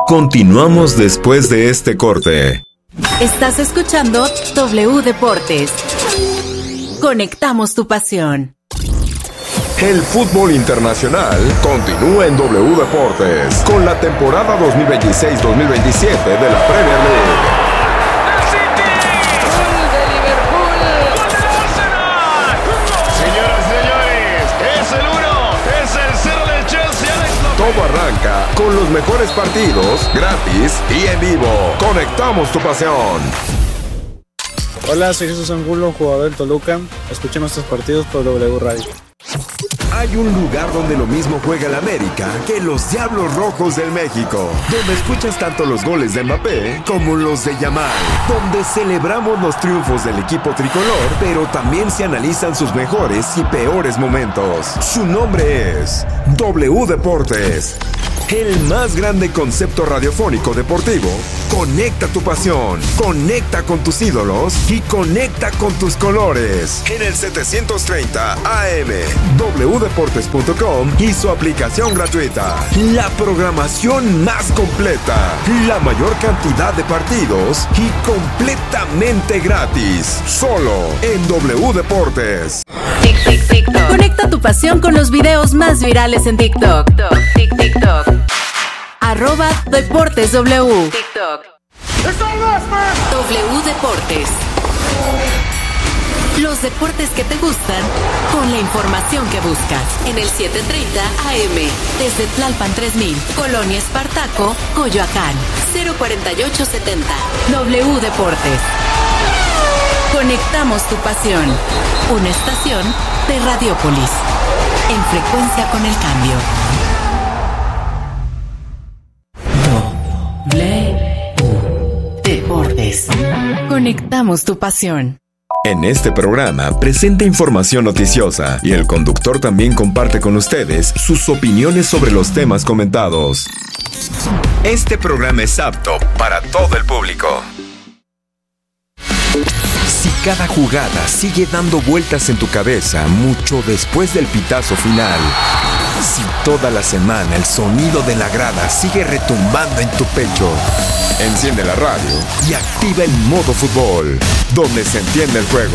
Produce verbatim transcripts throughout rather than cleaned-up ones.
Continuamos después de este corte. Estás escuchando W Deportes. Conectamos tu pasión. El fútbol internacional continúa en W Deportes con la temporada dos mil veintiséis dos mil veintisiete de la Premier League. Todo arranca con los mejores partidos, gratis y en vivo. Conectamos tu pasión. Hola, soy Jesús Angulo, jugador del Toluca. Escuchen nuestros partidos por W Radio. Hay un lugar donde lo mismo juega el América que los Diablos Rojos del México, donde escuchas tanto los goles de Mbappé como los de Yamal, donde celebramos los triunfos del equipo tricolor, pero también se analizan sus mejores y peores momentos. Su nombre es W Deportes, el más grande concepto radiofónico deportivo. Conecta tu pasión, conecta con tus ídolos y conecta con tus colores. En el setecientos treinta A M, w deportes punto com y su aplicación gratuita. La programación más completa, la mayor cantidad de partidos y completamente gratis. Solo en W Deportes. Tic, tic, TikTok. Conecta tu pasión con los videos más virales en TikTok. Tic, TikTok. Arroba Deportes W. TikTok. W Deportes. Los deportes que te gustan con la información que buscas. En el setecientos treinta A M. Desde Tlalpan tres mil. Colonia Espartaco, Coyoacán. cero cuarenta y ocho setenta. W Deportes. Conectamos tu pasión. Una estación de Radiópolis. En frecuencia con el cambio. W Deportes. Conectamos tu pasión. En este programa presenta información noticiosa y el conductor también comparte con ustedes sus opiniones sobre los temas comentados. Este programa es apto para todo el público. Si cada jugada sigue dando vueltas en tu cabeza mucho después del pitazo final, si toda la semana el sonido de la grada sigue retumbando en tu pecho, enciende la radio y activa el modo fútbol, donde se entiende el juego.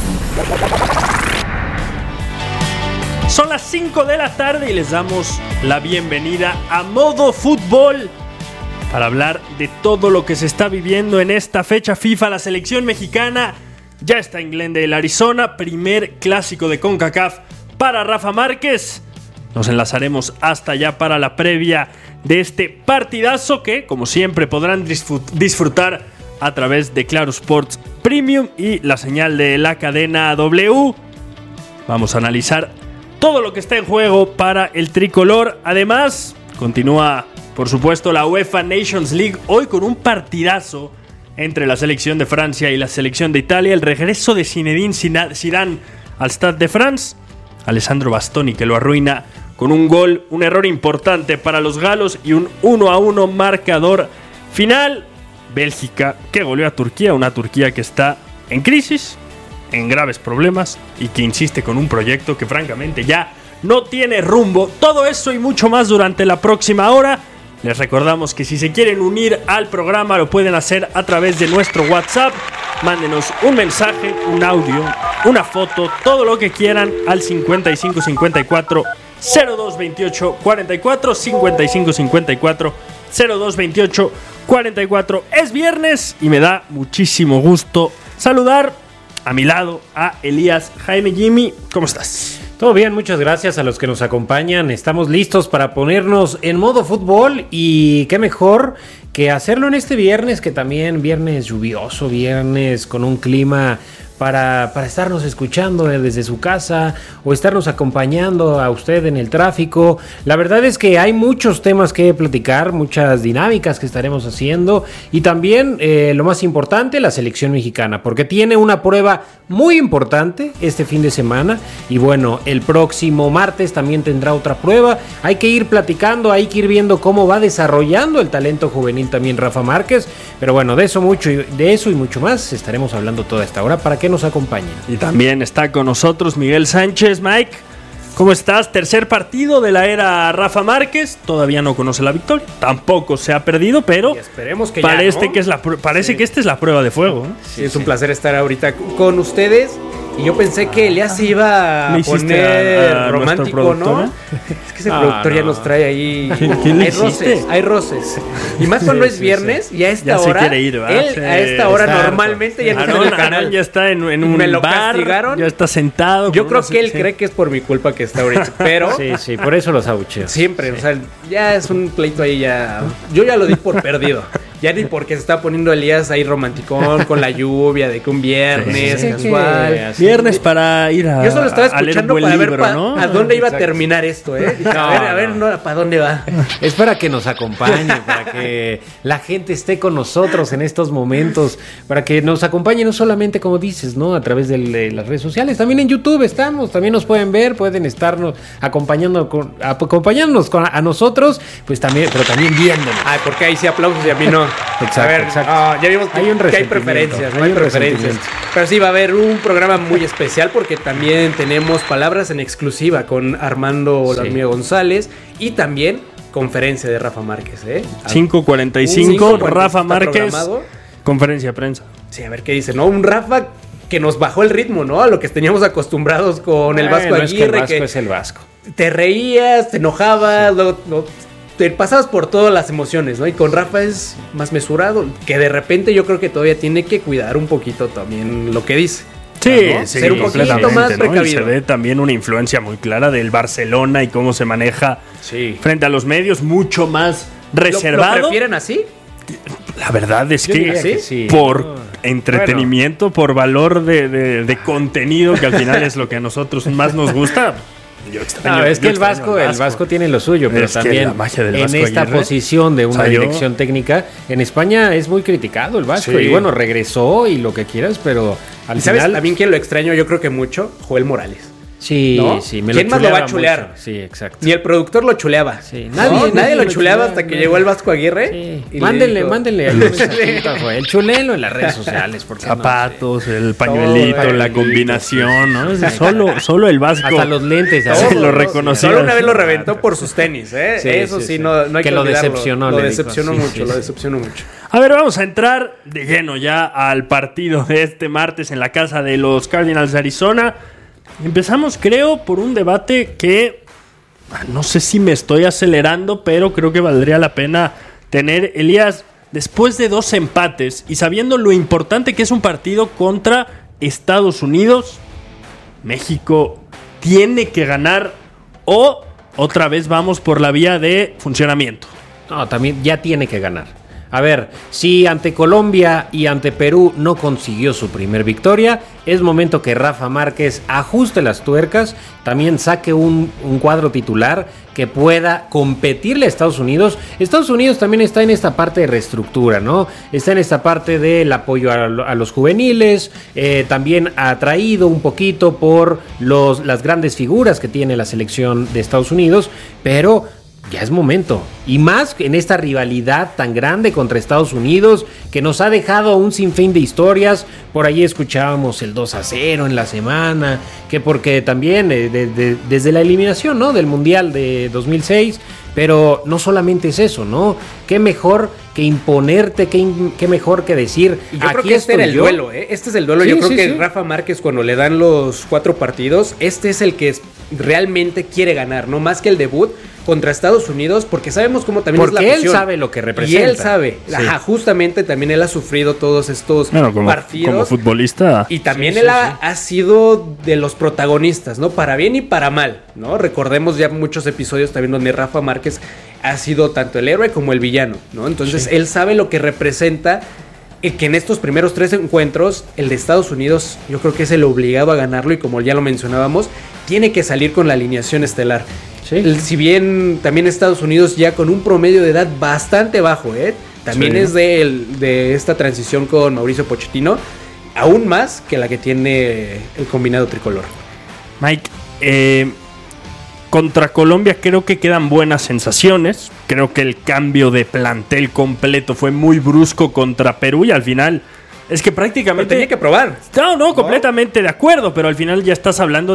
Son las cinco de la tarde y les damos la bienvenida a Modo Fútbol para hablar de todo lo que se está viviendo en esta fecha FIFA. La selección mexicana ya está en Glendale, Arizona, primer clásico de CONCACAF para Rafa Márquez. Nos enlazaremos hasta allá para la previa de este partidazo que, como siempre, podrán disfrutar a través de Claro Sports Premium y la señal de la cadena W. Vamos a analizar todo lo que está en juego para el tricolor. Además, continúa, por supuesto, la UEFA Nations League hoy con un partidazo entre la selección de Francia y la selección de Italia. El regreso de Zinedine Zidane al Stade de France. Alessandro Bastoni que lo arruina con un gol, un error importante para los galos y un uno a uno marcador final. Bélgica que goleó a Turquía, una Turquía que está en crisis, en graves problemas y que insiste con un proyecto que francamente ya no tiene rumbo. Todo eso y mucho más durante la próxima hora. Les recordamos que si se quieren unir al programa lo pueden hacer a través de nuestro WhatsApp. Mándenos un mensaje, un audio, una foto, todo lo que quieran al cincuenta y cinco cincuenta y cuatro cero dos veintiocho cuarenta y cuatro, cincuenta y cinco cincuenta y cuatro cero dos veintiocho cuarenta y cuatro. Es viernes y me da muchísimo gusto saludar a mi lado a Elías Jaime. Jimmy, ¿cómo estás? Todo bien, muchas gracias a los que nos acompañan. Estamos listos para ponernos en modo fútbol y qué mejor que hacerlo en este viernes, que también viernes lluvioso, viernes con un clima para, para estarnos escuchando desde su casa o estarnos acompañando a usted en el tráfico. La verdad es que hay muchos temas que platicar, muchas dinámicas que estaremos haciendo y también eh, lo más importante, la selección mexicana, porque tiene una prueba muy importante este fin de semana y bueno, el próximo martes también tendrá otra prueba. Hay que ir platicando, hay que ir viendo cómo va desarrollando el talento juvenil también Rafa Márquez, pero bueno, de eso mucho y de eso y mucho más estaremos hablando toda esta hora para que nos acompañen. Y también está con nosotros Miguel Sánchez. Mike, ¿Cómo estás? Tercer partido de la era Rafa Márquez. Todavía no conoce la victoria. Tampoco se ha perdido, pero y esperemos que parece, ya, ¿no? que, es la, parece sí. que esta es la prueba de fuego. ¿eh? Sí, es un placer estar ahorita con ustedes. Y yo pensé que Elías se iba a poner a, a romántico, ¿no? Es que ese ah, productor no. ya nos trae ahí. ¿Qué le hay roces, hay roces. Y más cuando sí, es viernes, sí, sí. y a esta ya hora. Se quiere ir, ¿verdad? Él, sí, a esta hora normalmente ya no está en el canal. Aaron ya está en, en un Me lo bar, castigaron. Ya está sentado. Yo creo que él sí. cree que es por mi culpa que está ahorita. Pero. Sí, sí, por eso los abucheo. Siempre, sí. o sea, ya es un pleito ahí ya. Yo ya lo di por perdido. Ya ni porque se está poniendo Elías ahí romanticón con la lluvia de que un viernes sí, sí, casual. Sí, viernes para ir a. Yo solo estaba escuchando para libro, ver pa, ¿no? a dónde iba Exacto. a terminar esto, ¿eh? No, a ver, a ver, no, ¿para dónde va? Es para que nos acompañe, para que la gente esté con nosotros en estos momentos, para que nos acompañe no solamente, como dices, ¿no? A través de, de las redes sociales, también en YouTube estamos, también nos pueden ver, pueden estarnos acompañando con, acompañándonos con, a nosotros, pues también, pero también viéndonos. Ay, porque ahí sí aplausos y a mí no. Exacto, a ver, exacto. Oh, ya vimos que hay, un que hay preferencias, no hay, hay preferencias. Pero sí va a haber un programa muy especial porque también tenemos palabras en exclusiva con Armando sí. Larmía González y también conferencia de Rafa Márquez, ¿eh? cinco cuarenta y cinco, Rafa Márquez, conferencia de prensa. Sí, a ver qué dice, ¿no? Un Rafa que nos bajó el ritmo, ¿no? A lo que teníamos acostumbrados con el Vasco bueno, Aguirre. Es que el Vasco que es el Vasco. Te reías, te enojabas, sí. lo, lo, te pasabas por todas las emociones, ¿no? Y con Rafa es más mesurado, que de repente yo creo que todavía tiene que cuidar un poquito también lo que dice. Sí, ¿no? sí, ser un poquito más precavido. ¿no? Y se ve también una influencia muy clara del Barcelona y cómo se maneja sí. frente a los medios, mucho más reservado. ¿Lo, lo prefieren así? La verdad es que, ¿sí? Sí. por no. entretenimiento, bueno. por valor de, de, de contenido, que al final es lo que a nosotros más nos gusta. Yo extraño, no, es que yo el Vasco, el Vasco, el Vasco tiene lo suyo, pero es también en Vasco esta Aguirre, posición de una o sea, dirección yo... técnica, en España es muy criticado el Vasco, sí. y bueno, regresó y lo que quieras, pero al ¿Y sabes final... también quién lo extraño? Yo creo que mucho, Joel Morales. Sí, ¿no? sí, me ¿Quién lo más lo va a chulear? Mucho. Sí, exacto. Ni el productor lo chuleaba. Sí, nadie, ¿no? nadie, nadie lo chuleaba hasta que no. llegó el Vasco Aguirre. Sí. Mándenle, dijo... mándenle el mensajito, Joel. Chulelo en las redes sociales. Porque zapatos, no, sí. el pañuelito, Todo, la combinación, ¿no? Sí. Solo, solo el Vasco. Hasta los lentes. Se lo reconoció. Solo una vez lo reventó por sus tenis, ¿eh? Sí, Eso sí, sí, sí. No, no hay que, que lo olvidarlo. decepcionó. Lo decepcionó dijo. mucho, sí, sí, lo decepcionó sí. mucho. A ver, vamos a entrar de lleno ya al partido de este martes en la casa de los Cardinals de Arizona. Empezamos, creo, por un debate que no sé si me estoy acelerando, pero creo que valdría la pena tener. Elías, después de dos empates y sabiendo lo importante que es un partido contra Estados Unidos, México tiene que ganar o otra vez vamos por la vía de funcionamiento. No, también ya tiene que ganar. A ver, si ante Colombia y ante Perú no consiguió su primer victoria, es momento que Rafa Márquez ajuste las tuercas, también saque un, un cuadro titular que pueda competirle a Estados Unidos. Estados Unidos también está en esta parte de reestructura, ¿no? Está en esta parte del apoyo a, a los juveniles, eh, también atraído un poquito por los, las grandes figuras que tiene la selección de Estados Unidos, pero... ya es momento, y más en esta rivalidad tan grande contra Estados Unidos que nos ha dejado un sinfín de historias. Por ahí escuchábamos el dos a cero en la semana, que porque también eh, de, de, desde la eliminación, ¿no? del Mundial de dos mil seis, pero no solamente es eso, ¿no? Qué mejor que imponerte, qué, qué mejor que decir, y yo aquí creo que este era el yo. duelo, ¿eh? Este es el duelo, sí, yo creo sí, que sí. Rafa Márquez cuando le dan los cuatro partidos, este es el que realmente quiere ganar, no más que el debut contra Estados Unidos, porque sabemos cómo también porque es la presión. Él sabe lo que representa. Y él sabe, sí. Ajá, justamente también él ha sufrido todos estos bueno, como, partidos. Como futbolista. Y también sí, él sí, ha, sí. ha sido de los protagonistas, ¿no? Para bien y para mal, ¿no? Recordemos ya muchos episodios también donde Rafa Márquez ha sido tanto el héroe como el villano, ¿no? Entonces sí. él sabe lo que representa. Y que en estos primeros tres encuentros, el de Estados Unidos, yo creo que es el obligado a ganarlo. Y como ya lo mencionábamos, tiene que salir con la alineación estelar. Sí. El, si bien también Estados Unidos ya con un promedio de edad bastante bajo, ¿eh? También sí. es de, el, de esta transición con Mauricio Pochettino, aún más que la que tiene el combinado tricolor. Mike, eh, contra Colombia creo que quedan buenas sensaciones. Creo que el cambio de plantel completo fue muy brusco contra Perú y al final es que prácticamente... Pero tenía que probar. No, no, completamente ¿no? de acuerdo, pero al final ya estás hablando de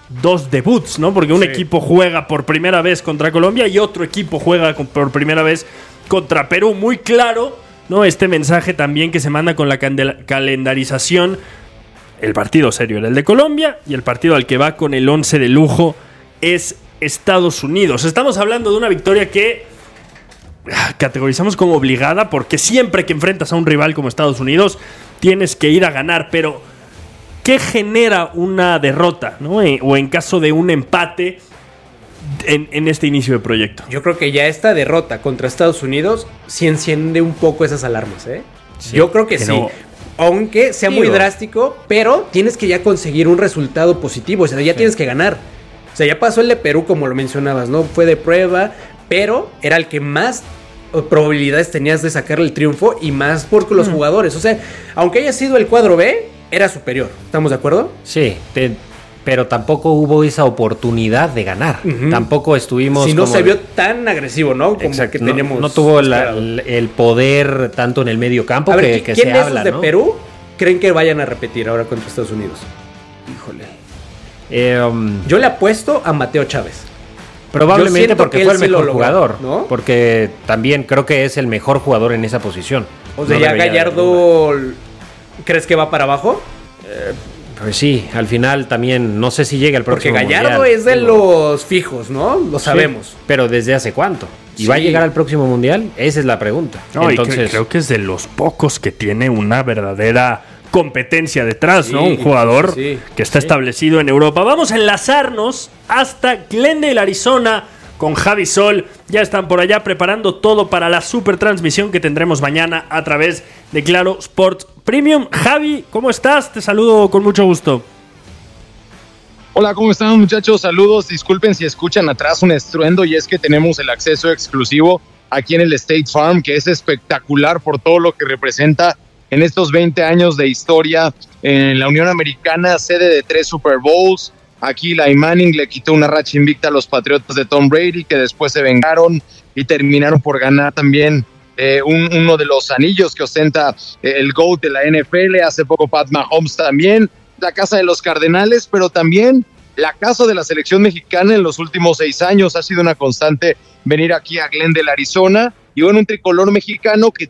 dos debuts, ¿no? Porque un sí. equipo juega por primera vez contra Colombia y otro equipo juega con, por primera vez contra Perú. Muy claro, ¿no? Este mensaje también que se manda con la candela- calendarización. El partido serio era el de Colombia y el partido al que va con el once de lujo es Estados Unidos. Estamos hablando de una victoria que categorizamos como obligada, porque siempre que enfrentas a un rival como Estados Unidos tienes que ir a ganar, pero ¿qué genera una derrota, ¿no? O en caso de un empate en, en este inicio de proyecto. Yo creo que ya esta derrota contra Estados Unidos sí enciende un poco esas alarmas, ¿eh? Sí, Yo creo que, que sí. No. Aunque sea muy drástico, pero tienes que ya conseguir un resultado positivo, o sea, ya sí. tienes que ganar. O sea, ya pasó el de Perú, como lo mencionabas, ¿no? Fue de prueba, pero era el que más probabilidades tenías de sacarle el triunfo y más por los mm. jugadores. O sea, aunque haya sido el cuadro B, era superior. ¿Estamos de acuerdo? Sí, te, pero tampoco hubo esa oportunidad de ganar. Uh-huh. Tampoco estuvimos... Si no como se vio tan agresivo, ¿no? Como exacto, que teníamos... No, no tuvo la, el, el poder tanto en el medio campo a que, ver, que ¿quién se de habla, esos de ¿no? Perú creen que vayan a repetir ahora contra Estados Unidos? Híjole. Eh, um, Yo le apuesto a Mateo Chávez. Probablemente porque fue el mejor sí jugador, ¿no? Porque también creo que es el mejor jugador en esa posición. O sea, no ya Gallardo, ¿crees que va para abajo? Eh, pues sí, al final también no sé si llega el próximo Porque Gallardo mundial. es de los fijos, ¿no? Lo sabemos. Sí, pero ¿desde hace cuánto? ¿Y sí. va a llegar al próximo mundial? Esa es la pregunta. No, Entonces, creo, creo que es de los pocos que tiene una verdadera competencia detrás, sí, ¿no? Un jugador sí, sí, que está sí. establecido en Europa. Vamos a enlazarnos hasta Glendale, Arizona, con Javi Sol. Ya están por allá preparando todo para la super transmisión que tendremos mañana a través de Claro Sports Premium. Javi, ¿cómo estás? Te saludo con mucho gusto. Hola, ¿cómo están, muchachos? Saludos. Disculpen si escuchan atrás un estruendo, y es que tenemos el acceso exclusivo aquí en el State Farm, que es espectacular por todo lo que representa en estos veinte años de historia en la Unión Americana, sede de tres Super Bowls. Aquí Eli Manning le quitó una racha invicta a los Patriotas de Tom Brady, que después se vengaron y terminaron por ganar también eh, un, uno de los anillos que ostenta eh, el GOAT de la N F L. Hace poco Pat Mahomes también. La casa de los Cardenales, pero también la casa de la selección mexicana en los últimos seis años. Ha sido una constante venir aquí a Glendale, Arizona, y bueno, un tricolor mexicano que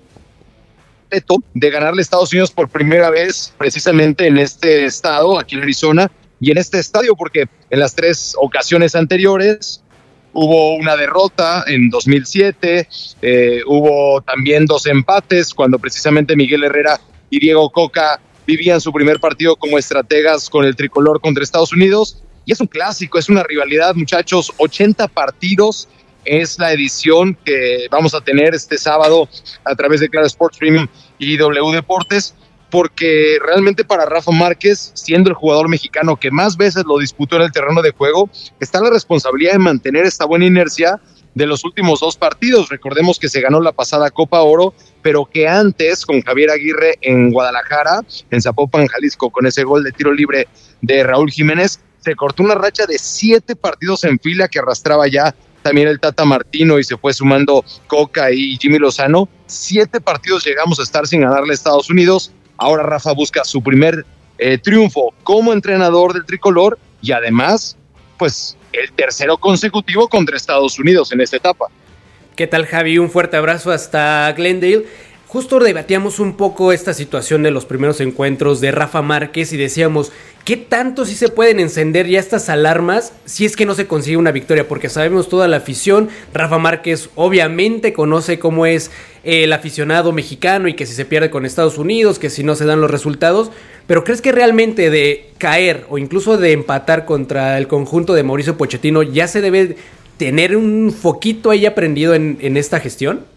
de ganarle a Estados Unidos por primera vez precisamente en este estado, aquí en Arizona, y en este estadio, porque en las tres ocasiones anteriores hubo una derrota en dos mil siete, eh, hubo también dos empates cuando precisamente Miguel Herrera y Diego Coca vivían su primer partido como estrategas con el tricolor contra Estados Unidos, y es un clásico, es una rivalidad, muchachos. Ochenta partidos es la edición que vamos a tener este sábado a través de Claro Sports Premium y W Deportes, porque realmente para Rafa Márquez, siendo el jugador mexicano que más veces lo disputó en el terreno de juego, está la responsabilidad de mantener esta buena inercia de los últimos dos partidos. Recordemos que se ganó la pasada Copa Oro, pero que antes, con Javier Aguirre en Guadalajara, en Zapopan, Jalisco, con ese gol de tiro libre de Raúl Jiménez, se cortó una racha de siete partidos en fila que arrastraba ya también el Tata Martino, y se fue sumando Coca y Jimmy Lozano. Siete partidos llegamos a estar sin ganarle a Estados Unidos. Ahora Rafa busca su primer eh, triunfo como entrenador del tricolor, y además, pues, el tercero consecutivo contra Estados Unidos en esta etapa. ¿Qué tal, Javi? Un fuerte abrazo hasta Glendale. Justo debatíamos un poco esta situación de los primeros encuentros de Rafa Márquez y decíamos, ¿qué tanto sí se pueden encender ya estas alarmas si es que no se consigue una victoria? Porque sabemos toda la afición, Rafa Márquez obviamente conoce cómo es el aficionado mexicano y que si se pierde con Estados Unidos, que si no se dan los resultados, pero ¿crees que realmente de caer o incluso de empatar contra el conjunto de Mauricio Pochettino ya se debe tener un foquito ahí aprendido en, en esta gestión?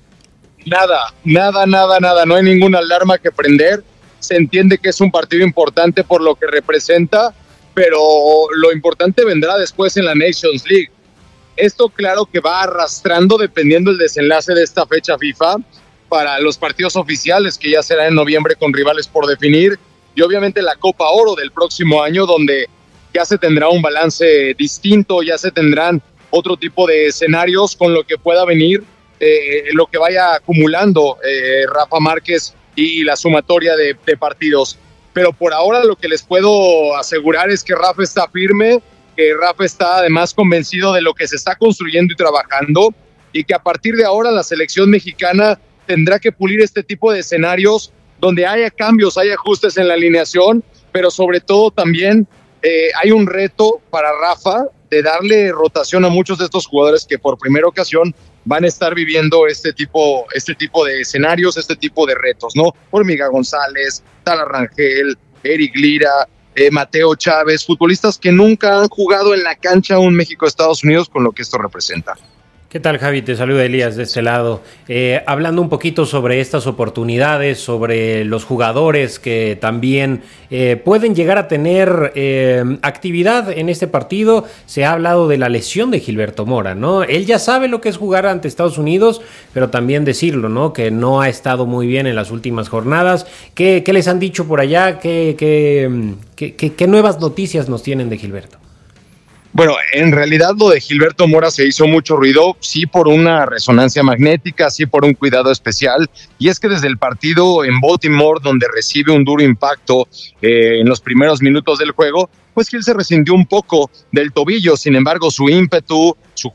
Nada, nada, nada, nada, no hay ninguna alarma que prender. Se entiende que es un partido importante por lo que representa, pero lo importante vendrá después en la Nations League. Esto claro que va arrastrando dependiendo el desenlace de esta fecha FIFA para los partidos oficiales, que ya será en noviembre con rivales por definir, y obviamente la Copa Oro del próximo año, donde ya se tendrá un balance distinto, ya se tendrán otro tipo de escenarios con lo que pueda venir, eh, lo que vaya acumulando eh, Rafa Márquez y la sumatoria de, de partidos. Pero por ahora lo que les puedo asegurar es que Rafa está firme que Rafa está además convencido de lo que se está construyendo y trabajando, y que a partir de ahora la selección mexicana tendrá que pulir este tipo de escenarios donde haya cambios, haya ajustes en la alineación, pero sobre todo también eh, hay un reto para Rafa de darle rotación a muchos de estos jugadores que por primera ocasión van a estar viviendo este tipo, este tipo de escenarios, este tipo de retos, ¿no? Hormiga González, Tala Rangel, Eric Lira, eh, Mateo Chávez, futbolistas que nunca han jugado en la cancha un México-Estados Unidos con lo que esto representa. ¿Qué tal, Javi? Te saluda Elías de este lado. Eh, hablando un poquito sobre estas oportunidades, sobre los jugadores que también eh, pueden llegar a tener eh, actividad en este partido, se ha hablado de la lesión de Gilberto Mora, ¿no? Él ya sabe lo que es jugar ante Estados Unidos, pero también decirlo, ¿no? Que no ha estado muy bien en las últimas jornadas. ¿Qué, qué les han dicho por allá? ¿Qué, qué, qué, qué, qué nuevas noticias nos tienen de Gilberto? Bueno, en realidad lo de Gilberto Mora se hizo mucho ruido, sí por una resonancia magnética, sí por un cuidado especial, y es que desde el partido en Baltimore, donde recibe un duro impacto eh, en los primeros minutos del juego, pues que él se resintió un poco del tobillo. Sin embargo, su ímpetu, su